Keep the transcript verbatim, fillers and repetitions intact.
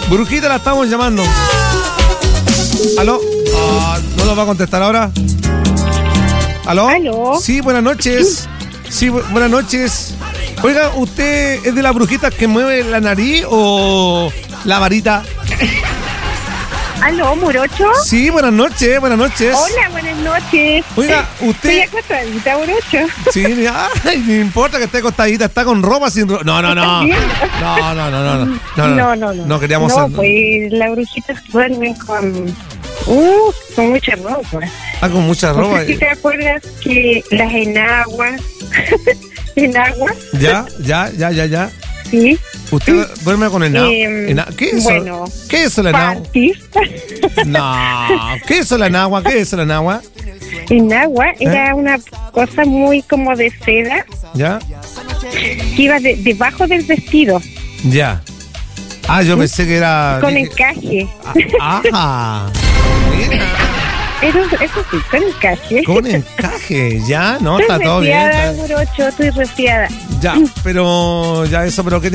Brujita, la estamos llamando. ¿Aló? Ah, ¿no nos va a contestar ahora? ¿Aló? ¿Aló? Sí, buenas noches. Sí, bu- buenas noches. Oiga, ¿usted es de las brujitas que mueve la nariz o la varita? ¿Aló, Morocho? Sí, buenas noches, buenas noches. Hola, buenas noches. Oiga, usted... Estoy acostadita, Morocho. Sí, ay, no importa que esté acostadita, está con ropa sin ropa. No, no, no. ¿Estás bien? No, no, no, no. No, No, no, no. No queríamos No, hacer- pues las brujitas duermen con... Uh, con mucha ropa. Ah, con mucha No ropa. sé si te acuerdas que las enaguas... enaguas, Ya, ya, ya, ya, ya. sí. ¿Usted duerme con enagua? Eh, Ena- ¿Qué es eso? bueno, ¿Qué es eso la enagua? Panties. No. ¿Qué es eso la enagua? ¿Qué es eso la enagua? Enagua era ¿Eh? una cosa muy como de seda ¿Ya? que iba de- debajo del vestido, Ya. Ah, yo pensé que era... con dije- encaje. Ah, ah, mira, Eso, eso sí, con encaje. con encaje, ya, no, Estoy está todo bien. resfriada, está- Morocho, estoy resfriada. Ya, pero ya eso, pero ¿qué